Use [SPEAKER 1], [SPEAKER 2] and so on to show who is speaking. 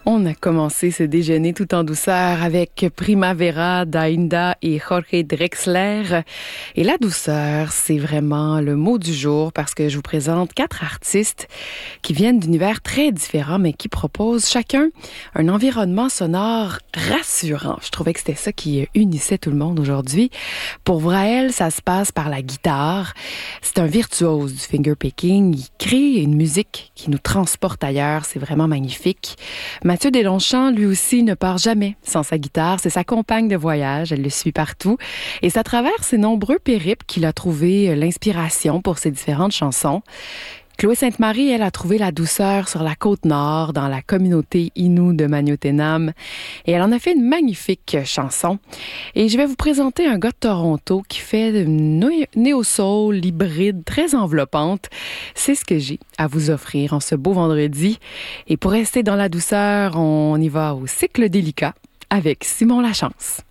[SPEAKER 1] On a commencé ce déjeuner tout en douceur avec Primavera d'Ainda et Jorge Drexler. Et la douceur, c'est vraiment le mot du jour parce que je vous présente 4 artistes qui viennent d'univers très différents mais qui proposent chacun un environnement sonore rassurant. Je trouvais que c'était ça qui unissait tout le monde aujourd'hui. Pour Vrael, ça se passe par la guitare. C'est un virtuose du fingerpicking. Il crée une musique qui nous transporte ailleurs. C'est vraiment magnifique. Mathieu Deslongchamps, lui aussi, ne part jamais sans sa guitare. C'est sa compagne de voyage. Elle le suit partout. Et c'est à travers ses nombreux périples qu'il a trouvé l'inspiration pour ses différentes chansons. Chloé Sainte-Marie, elle a trouvé la douceur sur la côte nord, dans la communauté Innu de Maniotenam. Et elle en a fait une magnifique chanson. Et je vais vous présenter un gars de Toronto qui fait une néo-soul hybride très enveloppante. C'est ce que j'ai à vous offrir en ce beau vendredi. Et pour rester dans la douceur, on y va au cycle délicat avec Simon Lachance.